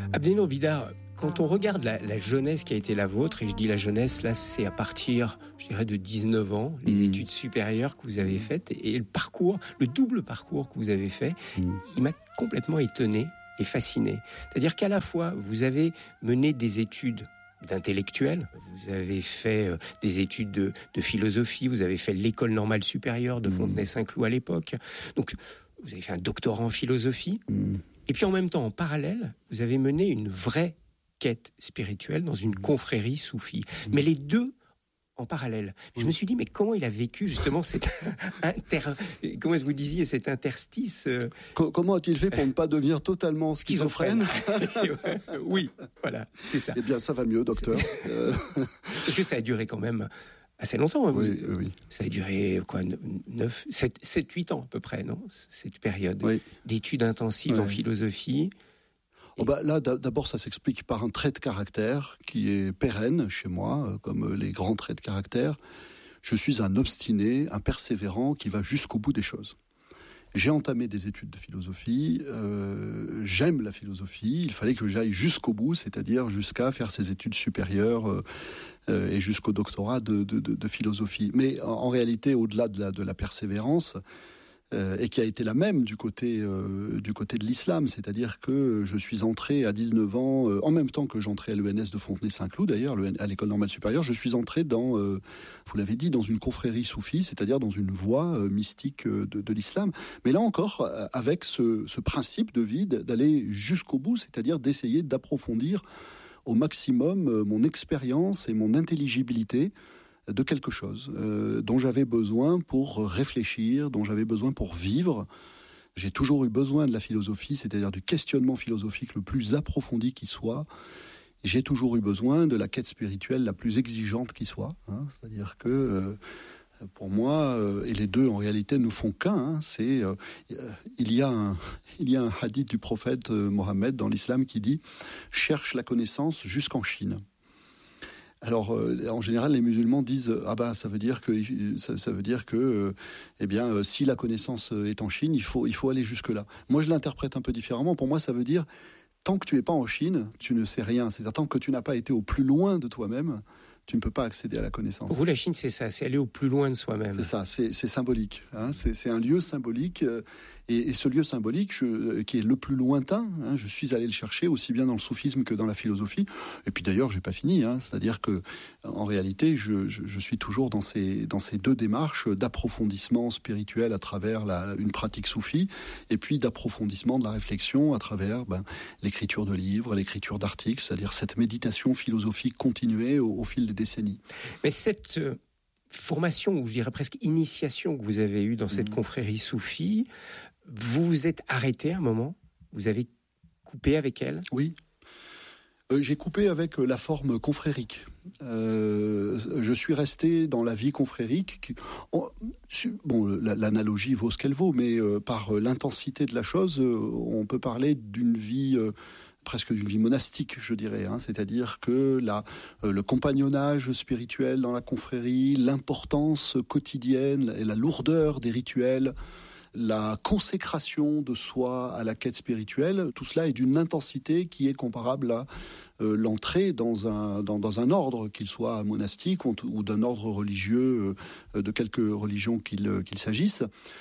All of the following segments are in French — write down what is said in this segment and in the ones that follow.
Abdelnour Bidar, quand on regarde la jeunesse qui a été la vôtre, et je dis la jeunesse, là, c'est à partir, je dirais, de 19 ans, les études supérieures que vous avez faites, et le parcours, le double parcours que vous avez fait, il m'a complètement étonné et fasciné. C'est-à-dire qu'à la fois, vous avez mené des études d'intellectuel, vous avez fait des études de philosophie, vous avez fait l'école normale supérieure de Fontenay-Saint-Cloud à l'époque, donc vous avez fait un doctorat en philosophie, et puis en même temps, en parallèle, vous avez mené une vraie quête spirituelle dans une confrérie soufie. Mais les deux en parallèle. Je me suis dit, mais comment il a vécu justement cet comment est-ce que vous disiez, cet interstice Comment a-t-il fait pour ne pas devenir totalement schizophrène? Oui, voilà, c'est ça. Eh bien, ça va mieux, docteur. Parce que ça a duré quand même assez longtemps. Hein, oui. Ça a duré, 7, 8 ans à peu près, non? Cette période d'études intensives en philosophie. Là, d'abord, ça s'explique par un trait de caractère qui est pérenne chez moi, comme les grands traits de caractère. Je suis un obstiné, un persévérant qui va jusqu'au bout des choses. J'ai entamé des études de philosophie, j'aime la philosophie, il fallait que j'aille jusqu'au bout, c'est-à-dire jusqu'à faire ces études supérieures et jusqu'au doctorat de philosophie. Mais en réalité, au-delà de la persévérance, et qui a été la même du côté de l'islam, c'est-à-dire que je suis entré à 19 ans, en même temps que j'entrais à l'ENS de Fontenay-Saint-Cloud d'ailleurs, à l'école normale supérieure, je suis entré dans, vous l'avez dit, dans une confrérie soufie, c'est-à-dire dans une voie mystique de l'islam. Mais là encore, avec ce principe de vie d'aller jusqu'au bout, c'est-à-dire d'essayer d'approfondir au maximum mon expérience et mon intelligibilité de quelque chose dont j'avais besoin pour réfléchir, dont j'avais besoin pour vivre. J'ai toujours eu besoin de la philosophie, c'est-à-dire du questionnement philosophique le plus approfondi qui soit. J'ai toujours eu besoin de la quête spirituelle la plus exigeante qui soit. C'est-à-dire que pour moi, et les deux en réalité ne font qu'un, il y a un hadith du prophète Mohammed dans l'islam qui dit « Cherche la connaissance jusqu'en Chine ». Alors, en général, les musulmans disent ça veut dire que si la connaissance est en Chine, il faut aller jusque là. Moi, je l'interprète un peu différemment. Pour moi, ça veut dire tant que tu es pas en Chine, tu ne sais rien. C'est-à-dire tant que tu n'as pas été au plus loin de toi-même, tu ne peux pas accéder à la connaissance. Pour vous, la Chine, c'est ça, c'est aller au plus loin de soi-même. C'est ça, c'est symbolique. C'est un lieu symbolique, et ce lieu symbolique, qui est le plus lointain, je suis allé le chercher aussi bien dans le soufisme que dans la philosophie. Et puis d'ailleurs, j'ai pas fini. C'est-à-dire que, en réalité, je suis toujours dans ces deux démarches d'approfondissement spirituel à travers une pratique soufie, et puis d'approfondissement de la réflexion à travers l'écriture de livres, l'écriture d'articles, c'est-à-dire cette méditation philosophique continuée au fil des décennies. Mais cette formation, ou je dirais presque initiation que vous avez eue dans cette confrérie soufie, vous vous êtes arrêté à un moment? Vous avez coupé avec elle? Oui. J'ai coupé avec la forme confrérique. Je suis resté dans la vie confrérique. L'analogie vaut ce qu'elle vaut, mais par l'intensité de la chose, on peut parler d'une vie... presque d'une vie monastique, je dirais. C'est-à-dire que le compagnonnage spirituel dans la confrérie, l'importance quotidienne et la lourdeur des rituels, la consécration de soi à la quête spirituelle, tout cela est d'une intensité qui est comparable à l'entrée dans un ordre, qu'il soit monastique ou d'un ordre religieux, de quelque religion qu'il s'agisse.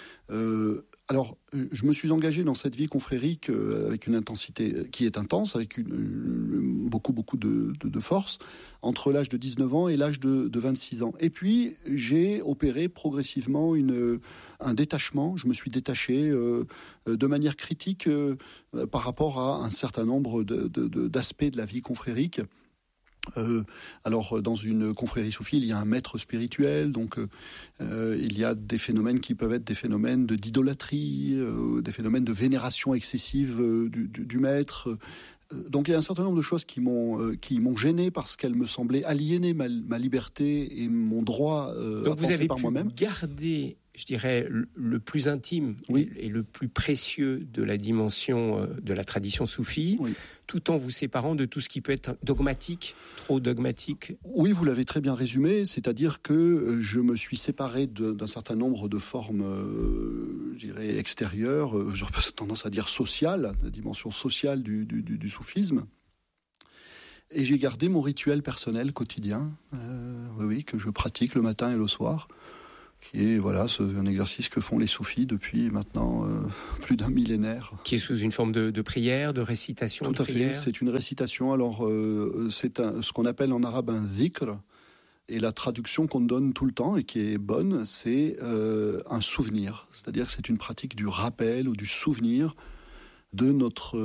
Alors, je me suis engagé dans cette vie confrérique avec une intensité qui est intense, avec beaucoup de force, entre l'âge de 19 ans et l'âge de 26 ans. Et puis, j'ai opéré progressivement un détachement. Je me suis détaché de manière critique par rapport à un certain nombre d'aspects de la vie confrérique. Alors, dans une confrérie soufie, il y a un maître spirituel, donc il y a des phénomènes qui peuvent être des phénomènes d'idolâtrie, des phénomènes de vénération excessive du maître. Donc il y a un certain nombre de choses qui m'ont gêné parce qu'elles me semblaient aliéner ma liberté et mon droit à penser par moi-même. Donc vous avez pu garder je dirais, le plus intime et le plus précieux de la dimension de la tradition soufie, tout en vous séparant de tout ce qui peut être dogmatique, trop dogmatique. Oui, vous l'avez très bien résumé, c'est-à-dire que je me suis séparé d'un certain nombre de formes, je dirais, extérieures, j'aurais tendance à dire sociales, la dimension sociale du soufisme. Et j'ai gardé mon rituel personnel quotidien, que je pratique le matin et le soir, qui est un exercice que font les soufis depuis maintenant plus d'un millénaire. Qui est sous une forme de prière, de récitation. Tout à fait, c'est une récitation. Alors c'est ce qu'on appelle en arabe un dhikr, et la traduction qu'on donne tout le temps et qui est bonne, c'est un souvenir. C'est-à-dire que c'est une pratique du rappel ou du souvenir de notre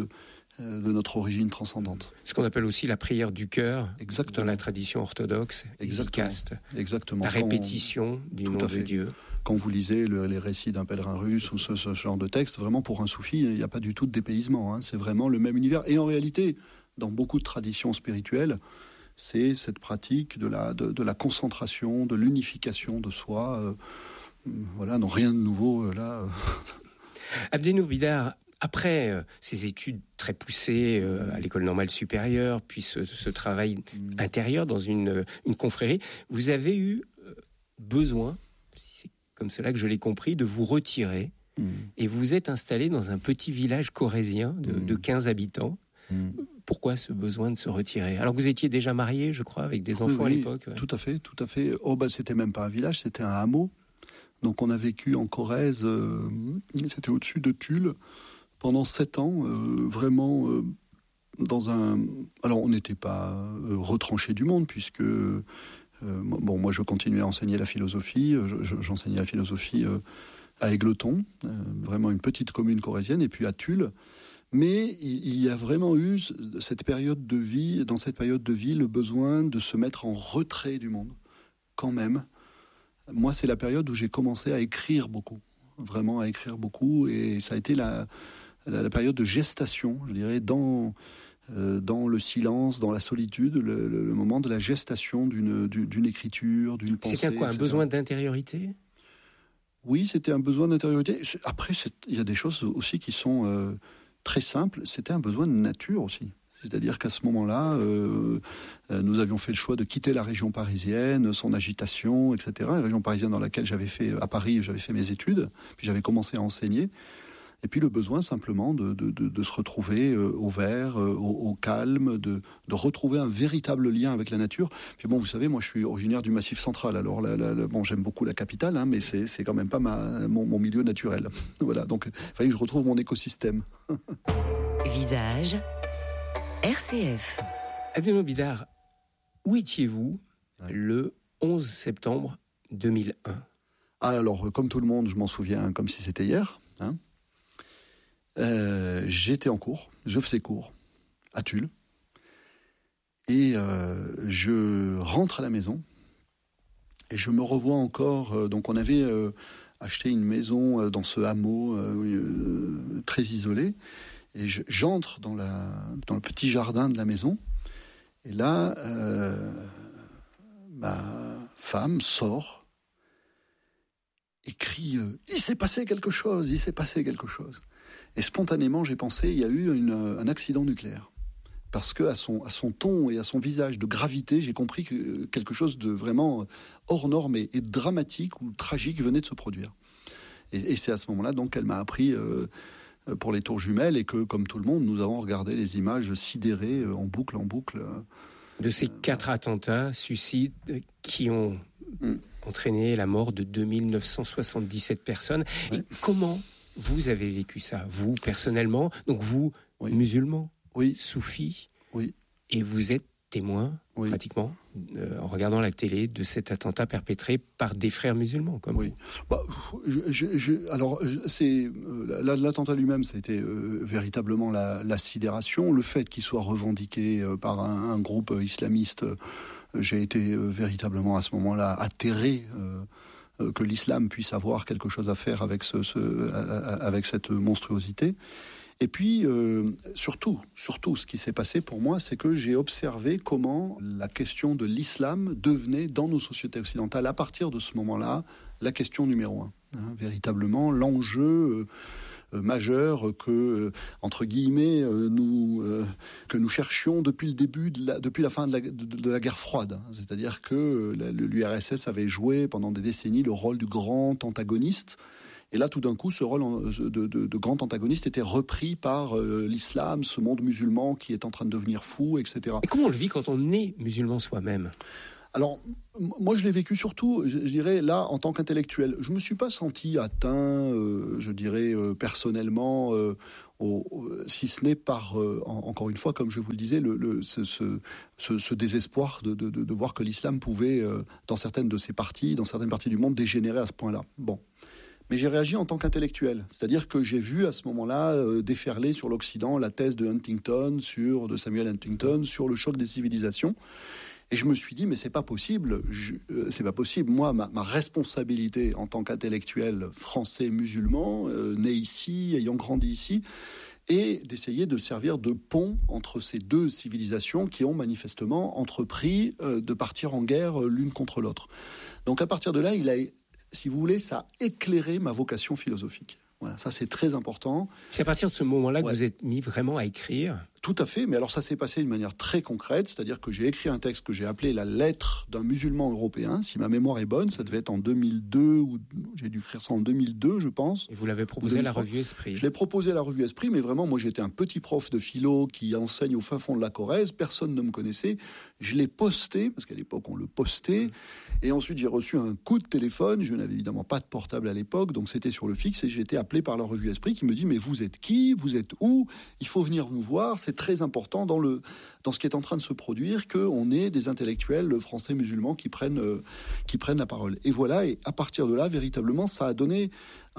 origine transcendante. Ce qu'on appelle aussi la prière du cœur. Exactement. Dans la tradition orthodoxe, efficace. Exactement. La répétition du nom de Dieu. Quand vous lisez les récits d'un pèlerin russe ou ce genre de texte, vraiment pour un soufi, il n'y a pas du tout de dépaysement, hein. C'est vraiment le même univers. Et en réalité, dans beaucoup de traditions spirituelles, c'est cette pratique de la concentration, de l'unification de soi. Non, rien de nouveau là. Abdenour Bidar, après ces études très poussées à l'école normale supérieure, puis ce travail intérieur dans une confrérie, vous avez eu besoin, c'est comme cela que je l'ai compris, de vous retirer et vous vous êtes installé dans un petit village corrézien de 15 habitants. Pourquoi ce besoin de se retirer? Alors que vous étiez déjà marié, je crois, avec des enfants à l'époque. Ouais. Tout à fait. C'était même pas un village, c'était un hameau. Donc on a vécu en Corrèze, c'était au-dessus de Tulle, pendant 7 ans, vraiment dans un... Alors on n'était pas retranché du monde, puisque moi je continuais à enseigner la philosophie, j'enseignais la philosophie à Égletons, vraiment une petite commune corrézienne, et puis à Tulle. Mais il y a vraiment eu dans cette période de vie, le besoin de se mettre en retrait du monde, quand même. Moi, c'est la période où j'ai commencé à écrire beaucoup, vraiment à écrire beaucoup, et ça a été la période de gestation, je dirais, dans le silence, dans la solitude, le moment de la gestation d'une écriture, d'une pensée. C'était quoi, un besoin d'intériorité ? Oui, c'était un besoin d'intériorité. Après, il y a des choses aussi qui sont très simples. C'était un besoin de nature aussi. C'est-à-dire qu'à ce moment-là, nous avions fait le choix de quitter la région parisienne, son agitation, etc. La région parisienne dans laquelle à Paris, j'avais fait mes études, puis j'avais commencé à enseigner. Et puis le besoin simplement de se retrouver au vert, au calme, de retrouver un véritable lien avec la nature. Puis bon, vous savez, moi je suis originaire du Massif central, alors j'aime beaucoup la capitale, hein, mais c'est quand même pas mon milieu naturel. Voilà, donc il fallait que je retrouve mon écosystème. Visage RCF. Abdenour Bidar, où étiez-vous le 11 septembre 2001 ? Alors, comme tout le monde, je m'en souviens comme si c'était hier. Hein. J'étais en cours, je faisais cours à Tulle. Et je rentre à la maison et je me revois encore. Donc on avait acheté une maison dans ce hameau très isolé. Et j'entre dans le petit jardin de la maison. Et là, ma femme sort et crie « Il s'est passé quelque chose, il s'est passé quelque chose ». Et spontanément, j'ai pensé, il y a eu un accident nucléaire. Parce qu'à son ton et à son visage de gravité, j'ai compris que quelque chose de vraiment hors norme et dramatique ou tragique venait de se produire. Et c'est à ce moment-là donc qu'elle m'a appris pour les tours jumelles et que, comme tout le monde, nous avons regardé les images sidérées en boucle. De ces 4 attentats suicides qui ont entraîné la mort de 2977 personnes. Ouais. Et comment vous avez vécu ça, vous, personnellement? Donc vous, musulman, soufi, et vous êtes témoin, pratiquement, en regardant la télé, de cet attentat perpétré par des frères musulmans, comme vous. Alors, l'attentat lui-même, c'était véritablement la sidération. Le fait qu'il soit revendiqué par un groupe islamiste, j'ai été véritablement à ce moment-là atterré que l'islam puisse avoir quelque chose à faire avec cette monstruosité. Et puis, surtout, ce qui s'est passé pour moi, c'est que j'ai observé comment la question de l'islam devenait, dans nos sociétés occidentales, à partir de ce moment-là, la question numéro 1. Véritablement, l'enjeu majeur que, entre guillemets, que nous cherchions depuis le début, depuis la fin de la guerre froide. C'est-à-dire que l'URSS avait joué pendant des décennies le rôle du grand antagoniste. Et là, tout d'un coup, ce rôle de grand antagoniste était repris par l'islam, ce monde musulman qui est en train de devenir fou, etc. Et comment on le vit quand on est musulman soi-même ? Alors, moi, je l'ai vécu surtout, je dirais, là, en tant qu'intellectuel. Je ne me suis pas senti atteint, je dirais, personnellement, si ce n'est par, encore une fois, comme je vous le disais, ce désespoir de voir que l'islam pouvait, dans certaines parties du monde, dégénérer à ce point-là. Bon. Mais j'ai réagi en tant qu'intellectuel. C'est-à-dire que j'ai vu à ce moment-là déferler sur l'Occident la thèse de Samuel Huntington, sur le choc des civilisations. Et je me suis dit, mais c'est pas possible. C'est pas possible. Moi, ma responsabilité en tant qu'intellectuel français musulman, né ici, ayant grandi ici, est d'essayer de servir de pont entre ces deux civilisations qui ont manifestement entrepris de partir en guerre l'une contre l'autre. Donc à partir de là, si vous voulez, ça a éclairé ma vocation philosophique. Voilà, ça c'est très important. C'est à partir de ce moment-là que vous êtes mis vraiment à écrire ? Tout à fait, mais alors ça s'est passé d'une manière très concrète, c'est-à-dire que j'ai écrit un texte que j'ai appelé la lettre d'un musulman européen. Si ma mémoire est bonne, ça devait être en 2002, ou j'ai dû écrire ça en 2002, je pense. Et vous l'avez proposé à la revue Esprit. Je l'ai proposé à la revue Esprit, mais vraiment, moi j'étais un petit prof de philo qui enseigne au fin fond de la Corrèze, personne ne me connaissait. Je l'ai posté, parce qu'à l'époque on le postait, et ensuite j'ai reçu un coup de téléphone. Je n'avais évidemment pas de portable à l'époque, donc c'était sur le fixe, et j'ai été appelé par la revue Esprit qui me dit « Mais vous êtes qui ? Vous êtes où ? Il faut venir nous voir, c'est très important dans ce qui est en train de se produire, qu'on ait des intellectuels français musulmans qui prennent la parole. » Et voilà, et à partir de là, véritablement, ça a donné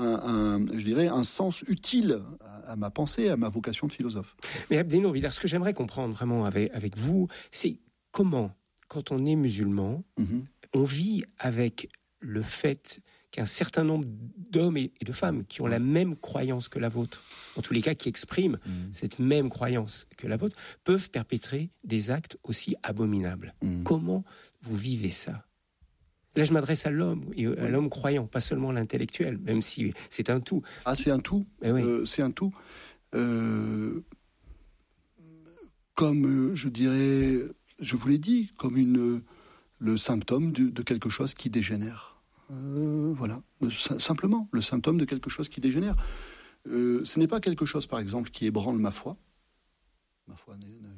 un sens utile à ma pensée, à ma vocation de philosophe. Mais Abdelnour Bidar, ce que j'aimerais comprendre vraiment avec vous, c'est comment, quand on est musulman, on vit avec le fait qu'un certain nombre d'hommes et de femmes qui ont la même croyance que la vôtre, en tous les cas qui expriment cette même croyance que la vôtre, peuvent perpétrer des actes aussi abominables. Comment vous vivez ça ? Là, je m'adresse à l'homme, et à l'homme croyant, pas seulement l'intellectuel, même si c'est un tout. Ah, c'est un tout. Oui. C'est un tout. Comme, je dirais, je vous l'ai dit, comme le symptôme de quelque chose qui dégénère. Voilà, simplement, le symptôme de quelque chose qui dégénère. Ce n'est pas quelque chose, par exemple, qui ébranle ma foi. Ma foi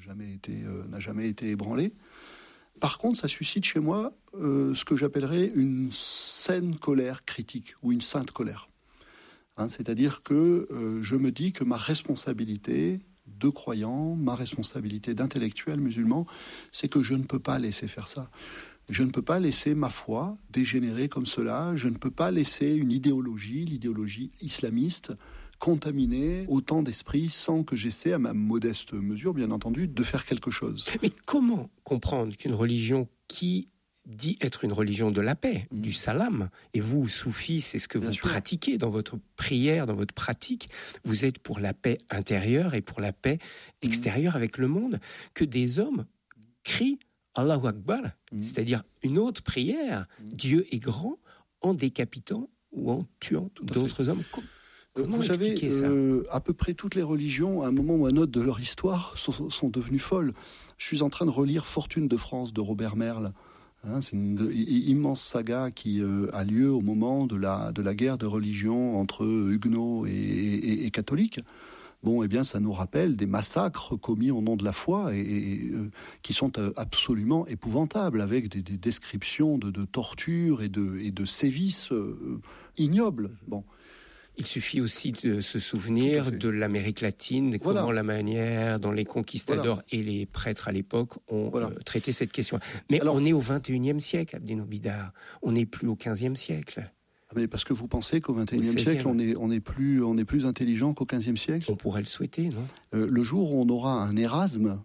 n'a jamais été ébranlée. Par contre, ça suscite chez moi ce que j'appellerais une saine colère critique ou une sainte colère. C'est-à-dire que je me dis que ma responsabilité de croyant, ma responsabilité d'intellectuel musulman, c'est que je ne peux pas laisser faire ça. Je ne peux pas laisser ma foi dégénérer comme cela. Je ne peux pas laisser l'idéologie islamiste, contaminer autant d'esprits sans que j'essaie, à ma modeste mesure, bien entendu, de faire quelque chose. Mais comment comprendre qu'une religion qui dit être une religion de la paix, du salam, et vous, soufis, c'est ce que vous pratiquez dans votre prière, dans votre pratique, vous êtes pour la paix intérieure et pour la paix extérieure avec le monde, que des hommes crient Allahu Akbar, c'est-à-dire une autre prière, Dieu est grand, en décapitant ou en tuant d'autres hommes. Comment vous savez, expliquer ça ? À peu près toutes les religions, à un moment ou à un autre de leur histoire, sont devenues folles. Je suis en train de relire Fortune de France de Robert Merle. C'est une immense saga qui a lieu au moment de la guerre de religion entre huguenots et catholiques. Bon, eh bien, ça nous rappelle des massacres commis au nom de la foi et qui sont absolument épouvantables, avec des descriptions de tortures et de sévices ignobles. Bon. Il suffit aussi de se souvenir de l'Amérique latine, comment la manière dont les conquistadors et les prêtres à l'époque ont traité cette question. Mais alors, on est au XXIe siècle, Abdelnour Bidar. On n'est plus au XVe siècle. Mais parce que vous pensez qu'au XXIe siècle, on est plus intelligent qu'au XVe siècle ? On pourrait le souhaiter, non ? Le jour où on aura un Erasme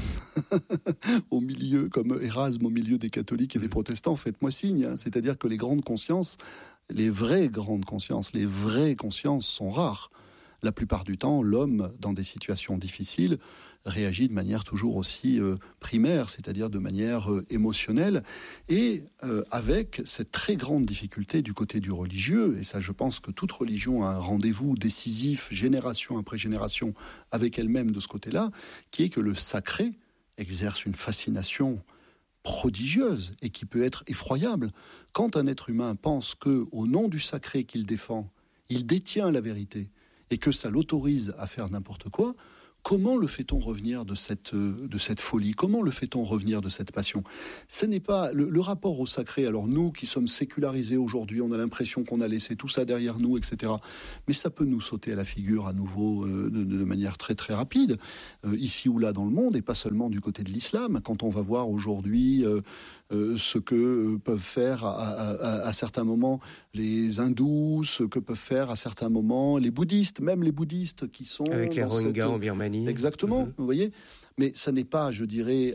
au milieu, comme Erasme au milieu des catholiques et des protestants, faites-moi signe. C'est-à-dire que les vraies grandes consciences sont rares. La plupart du temps, l'homme, dans des situations difficiles, réagit de manière toujours aussi primaire, c'est-à-dire de manière émotionnelle, et avec cette très grande difficulté du côté du religieux, et ça je pense que toute religion a un rendez-vous décisif, génération après génération, avec elle-même de ce côté-là, qui est que le sacré exerce une fascination prodigieuse et qui peut être effroyable. Quand un être humain pense que, au nom du sacré qu'il défend, il détient la vérité, et que ça l'autorise à faire n'importe quoi, comment le fait-on revenir de cette folie ? Comment le fait-on revenir de cette passion ? Ce n'est pas le rapport au sacré. Alors nous qui sommes sécularisés aujourd'hui, on a l'impression qu'on a laissé tout ça derrière nous, etc. Mais ça peut nous sauter à la figure à nouveau de manière très très rapide, ici ou là dans le monde, et pas seulement du côté de l'islam. Quand on va voir aujourd'hui ce que peuvent faire à certains moments les hindous, ce que peuvent faire à certains moments les bouddhistes, même les bouddhistes qui sont... Avec les Rohingyas en Birmanie. Exactement, vous voyez. Mais ça n'est pas, je dirais,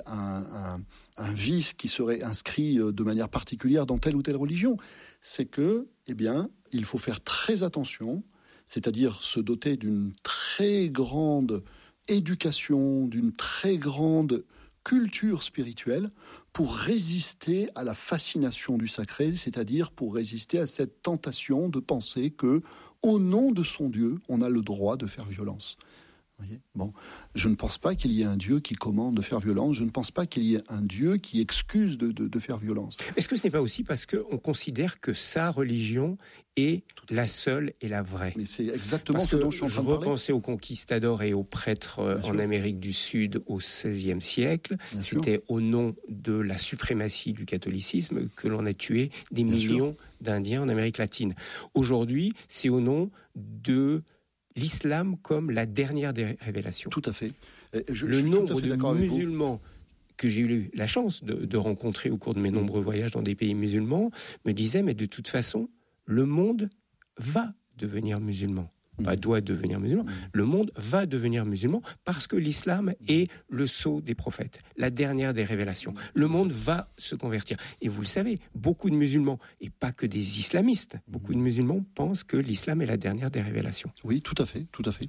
un vice qui serait inscrit de manière particulière dans telle ou telle religion. C'est que, eh bien, il faut faire très attention, c'est-à-dire se doter d'une très grande éducation, d'une très grande culture spirituelle pour résister à la fascination du sacré, c'est-à-dire pour résister à cette tentation de penser que, au nom de son Dieu, on a le droit de faire violence. Bon, je ne pense pas qu'il y ait un Dieu qui commande de faire violence, je ne pense pas qu'il y ait un Dieu qui excuse de faire violence. Est-ce que ce n'est pas aussi parce qu'on considère que sa religion est la seule et la vraie ? Mais c'est exactement ce dont je suis en train de parler. Je repensais aux conquistadors et aux prêtres en Amérique du Sud au XVIe siècle. C'était au nom de la suprématie du catholicisme que l'on a tué des millions d'Indiens en Amérique latine. Aujourd'hui, c'est au nom de l'islam comme la dernière des révélations. Tout à fait. Le nombre de musulmans que j'ai eu la chance de rencontrer au cours de mes nombreux voyages dans des pays musulmans me disait, mais de toute façon, le monde va devenir musulman. Pas doit devenir musulman. Le monde va devenir musulman parce que l'islam est le sceau des prophètes, la dernière des révélations. Le monde va se convertir. Et vous le savez, beaucoup de musulmans, et pas que des islamistes, beaucoup de musulmans pensent que l'islam est la dernière des révélations. Oui, tout à fait, tout à fait.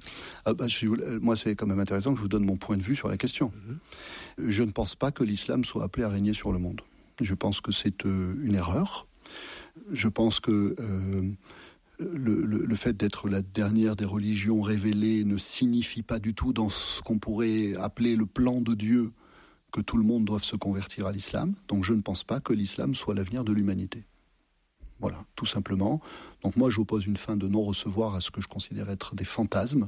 Moi, c'est quand même intéressant que je vous donne mon point de vue sur la question. Je ne pense pas que l'islam soit appelé à régner sur le monde. Je pense que c'est une erreur. Je pense que le fait d'être la dernière des religions révélées ne signifie pas du tout dans ce qu'on pourrait appeler le plan de Dieu que tout le monde doive se convertir à l'islam. Donc je ne pense pas que l'islam soit l'avenir de l'humanité. Voilà, tout simplement. Donc moi j'oppose une fin de non-recevoir à ce que je considère être des fantasmes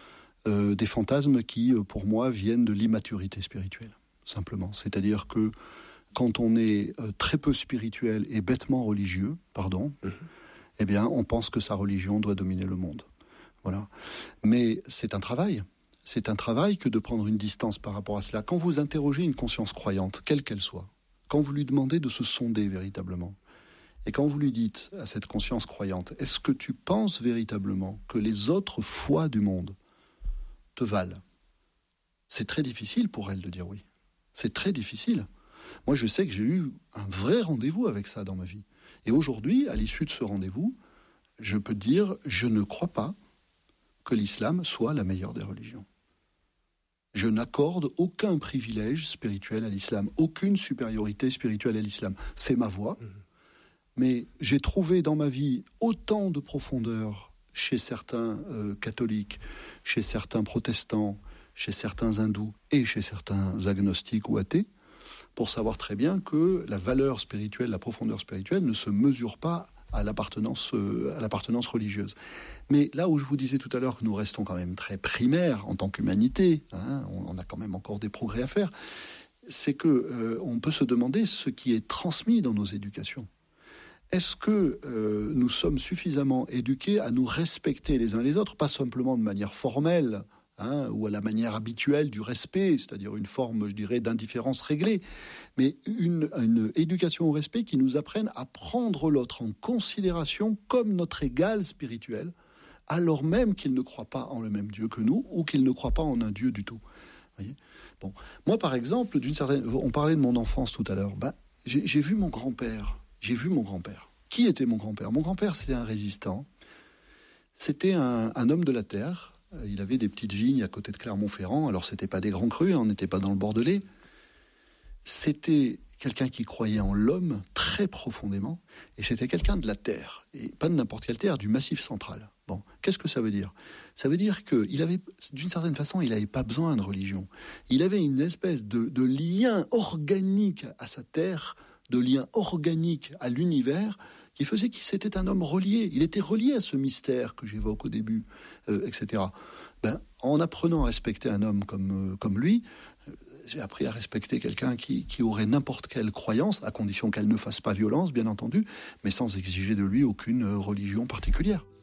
qui, pour moi, viennent de l'immaturité spirituelle, simplement. C'est-à-dire que quand on est très peu spirituel et bêtement religieux, eh bien, on pense que sa religion doit dominer le monde. Voilà. Mais c'est un travail. C'est un travail que de prendre une distance par rapport à cela. Quand vous interrogez une conscience croyante, quelle qu'elle soit, quand vous lui demandez de se sonder véritablement, et quand vous lui dites à cette conscience croyante, est-ce que tu penses véritablement que les autres foi du monde te valent ? C'est très difficile pour elle de dire oui. C'est très difficile. Moi, je sais que j'ai eu un vrai rendez-vous avec ça dans ma vie. Et aujourd'hui, à l'issue de ce rendez-vous, je peux dire, je ne crois pas que l'islam soit la meilleure des religions. Je n'accorde aucun privilège spirituel à l'islam, aucune supériorité spirituelle à l'islam. C'est ma voix, mais j'ai trouvé dans ma vie autant de profondeur chez certains catholiques, chez certains protestants, chez certains hindous et chez certains agnostiques ou athées, pour savoir très bien que la valeur spirituelle, la profondeur spirituelle ne se mesure pas à l'appartenance religieuse. Mais là où je vous disais tout à l'heure que nous restons quand même très primaires en tant qu'humanité, on a quand même encore des progrès à faire, c'est que on peut se demander ce qui est transmis dans nos éducations. Est-ce que nous sommes suffisamment éduqués à nous respecter les uns les autres, pas simplement de manière formelle, ou à la manière habituelle du respect, c'est-à-dire une forme, je dirais, d'indifférence réglée, mais une éducation au respect qui nous apprenne à prendre l'autre en considération comme notre égal spirituel, alors même qu'il ne croit pas en le même Dieu que nous, ou qu'il ne croit pas en un Dieu du tout. Voyez ? Bon. Moi, par exemple, on parlait de mon enfance tout à l'heure, j'ai vu mon grand-père. Qui était mon grand-père ? Mon grand-père, c'était un résistant. C'était un homme de la terre. Il avait des petites vignes à côté de Clermont-Ferrand. Alors, c'était pas des grands crus, on n'était pas dans le Bordelais. C'était quelqu'un qui croyait en l'homme très profondément, et c'était quelqu'un de la terre, et pas de n'importe quelle terre, du Massif central. Bon, qu'est-ce que ça veut dire ? Ça veut dire qu'il avait, d'une certaine façon, il n'avait pas besoin de religion. Il avait une espèce de lien organique à sa terre, de lien organique à l'univers, qui faisait qu'il c'était un homme relié. Il était relié à ce mystère que j'évoque au début, etc. En apprenant à respecter un homme comme lui, j'ai appris à respecter quelqu'un qui aurait n'importe quelle croyance, à condition qu'elle ne fasse pas violence, bien entendu, mais sans exiger de lui aucune religion particulière.